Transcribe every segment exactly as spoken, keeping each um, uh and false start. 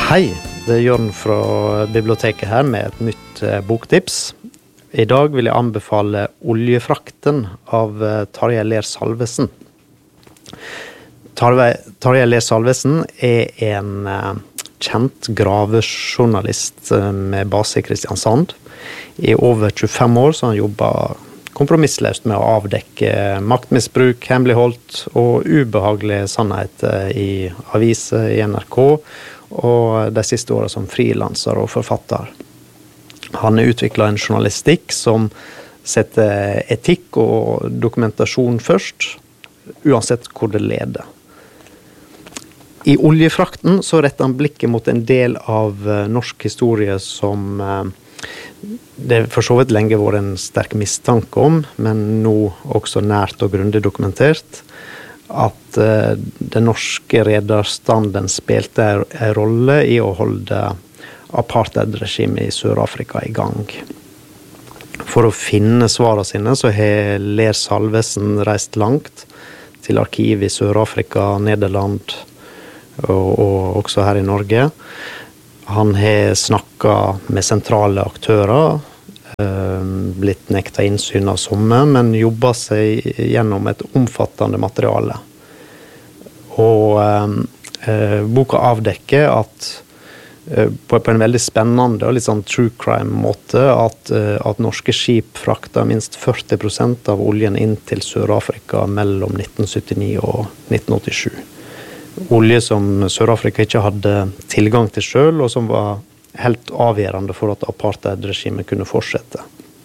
Hei, det er Jørn fra biblioteket her med et nytt eh, boktips. I dag vil jeg anbefale Oljefrakten av eh, Tarjei Ler Salvesen. Tarjei, Tarjei Ler Salvesen er en eh, kjent gravejournalist eh, med base i Kristiansand. I over tjuefem år så har han jobbet kompromissløst med å avdekke maktmisbruk, hemmeligholdt og ubehagelige sannheter i aviser, i N R K, og de siste årene som frilanser og forfatter. Han har utviklet en journalistikk som setter etikk og dokumentasjon først, uansett hvor det leder. I Oljefrakten så retter han blikket mot en del av norsk historie som det for så vidt lenge vært en sterk mistanke om, men nå også nært og grundig dokumentert, at uh, den norske rederstanden spilte en rolle i å holde apartheidregimet i Sør-Afrika i gang. For å finne svarene sine så har Ler Salvesen reist langt til arkiv i Sør-Afrika, Nederland og, og også her i Norge. Han har snakket med sentrale aktører, eh, blitt nekta innsyn av somme, men jobbet seg gjennom et omfattende materiale. Og eh, boka avdekker at eh, på, på en veldig spennende og litt sånn true crime-måte at, eh, at norske skip frakta minst førti prosent av oljen inn til Sør-Afrika mellom nitten syttini og nitten åttisju. Olje som Sør-Afrika ikke hadde tilgang til selv, og som var helt avgjørende for at apartheidregimet kunne fortsette.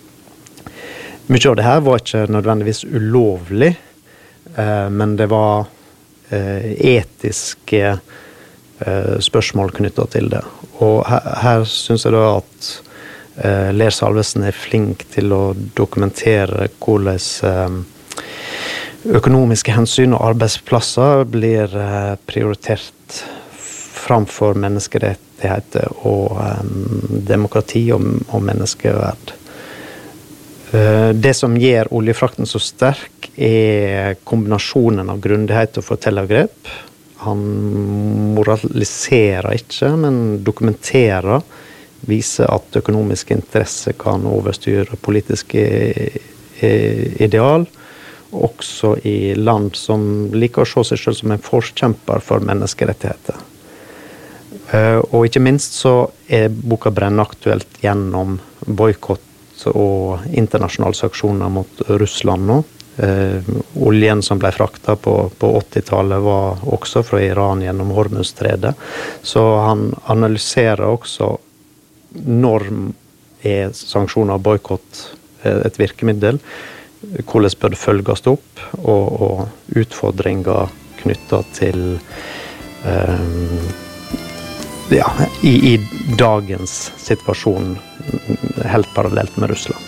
Mye av det her var ikke nødvendigvis ulovlig, eh, men det var eh, etiske eh, spørsmål knyttet til det. Og her, her synes jeg da at eh, Ler Salvesen er flink til å dokumentere hvordan eh, økonomiske hensyn og arbeidsplasser blir eh, prioritert framfor menneskerettigheter og eh, demokrati og, og menneskeverd. Eh, det som gjør Oljefrakten så sterk er kombinasjonen av grundighet og fortellergrep. Han moraliserer ikke, men dokumenterer, viser at økonomiske interesser kan overstyre politiske ideal, også i land som liker å se seg selv som en forkjemper for menneskerettigheter. Og ikke minst så er boka brennaktuelt gjennom boykott og internasjonale sanksjoner mot Russland nå. Oljen som ble fraktet på, på åttitallet var også fra Iran gjennom Hormuzstredet. Så han analyserer også når er sanksjoner og boykott et virkemiddel, hvordan bør det følges opp, og, og utfordringer knyttet til um, ja, i, i dagens situasjon helt parallelt med Russland.